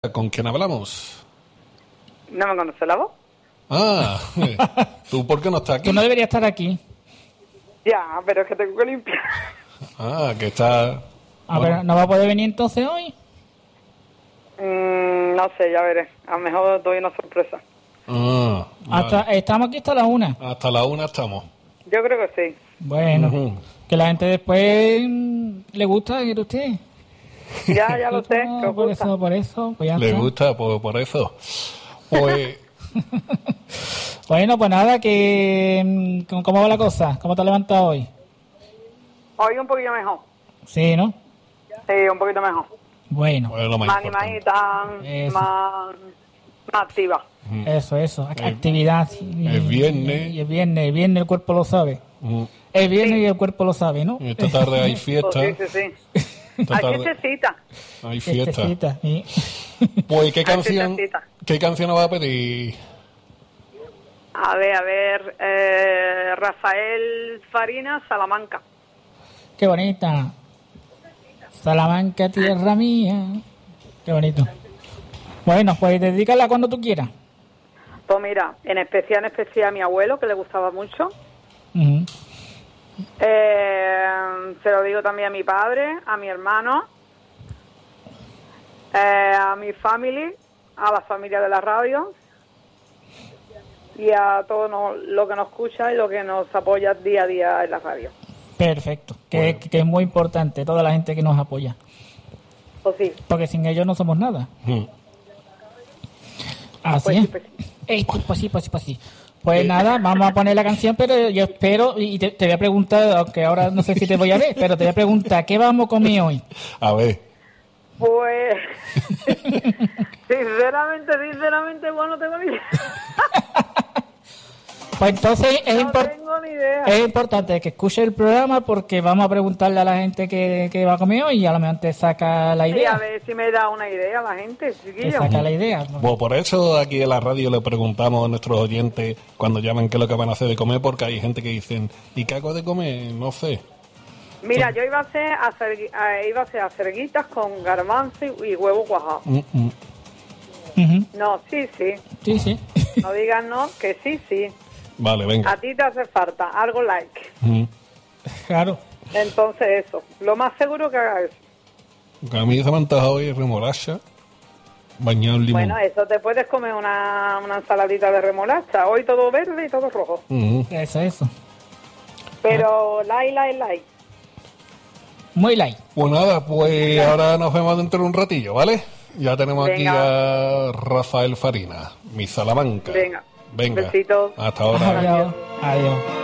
¿con quién hablamos? ¿No me conoce la voz? Ah, ¿tú por qué no estás aquí? Tú no deberías estar aquí. Ya, pero es que tengo que limpiar. Ah, que está... A ver, ¿no va a poder venir entonces hoy? No sé, ya veré. A lo mejor doy una sorpresa. Ah, vale. Estamos aquí hasta la 1. Hasta la 1 estamos. Yo creo que sí. Bueno, Ujú. que la gente después le gusta ir usted. Ya lo sé. Que os gusta. Por eso, pues ya ¿Le está. gusta? Por eso. Pues... Bueno, pues nada, que ¿cómo va la cosa? ¿Cómo te has levantado hoy? Hoy un poquito mejor. Sí, ¿no? Sí, un poquito mejor. Bueno, Pues lo más Más importante. animadita, Eso. más activa. eso, actividad. Es viernes. Y es viernes el cuerpo lo sabe. Es viernes y el cuerpo lo sabe, ¿no? Esta tarde hay fiesta. Pues sí. Esta Hay tarde fiestecita. hay fiesta. Fiestecita, sí. Pues, ¿qué Hay canción fiestecita. nos va a pedir? A ver, Rafael Farina, Salamanca. Qué bonita. Salamanca, tierra mía. Qué bonito. Bueno, pues dedícala cuando tú quieras. Pues mira, en especial a mi abuelo, que le gustaba mucho. Ujú. Se lo digo también a mi padre, a mi hermano, a mi family, a la familia de la radio y a todo lo que nos escucha y lo que nos apoya día a día en la radio. Perfecto, que es muy importante toda la gente que nos apoya, Pues sí, porque sin ellos no somos nada. Así pues es. sí, pues sí. Pues sí. Pues nada, vamos a poner la canción, pero yo espero, y te voy a preguntar, aunque ahora no sé si te voy a ver, pero te voy a preguntar, ¿qué vamos a comer hoy? A ver. Pues, sinceramente, bueno, no tengo ni idea. Pues entonces No tengo ni idea. es importante que escuche el programa porque vamos a preguntarle a la gente que va a comer hoy y a lo mejor te saca la Sí, a idea. ver si me da una idea la gente, Te chiquillo. saca la idea. Pues por eso aquí en la radio le preguntamos a nuestros oyentes cuando llaman qué es lo que van a hacer de comer, porque hay gente que dicen, ¿y qué hago de comer? No sé. Mira, yo iba a hacer acerguitas con garbanzo y huevo cuajado. Ujú. No, sí. Sí. No digas no, que sí. Vale, venga. A ti te hace falta algo like. Claro. Entonces eso, lo más seguro que haga eso. A mí se me antoja hoy remolacha bañado en limón. Bueno, eso te puedes comer una ensaladita de remolacha. Hoy todo verde y todo rojo. Eso. Pero like. Muy light. Pues nada, pues ahora nos vemos dentro de un ratillo, ¿vale? Ya tenemos aquí Venga. a Rafael Farina, mi Salamanca. Venga. Venga. Besitos. Hasta ahora. Adiós.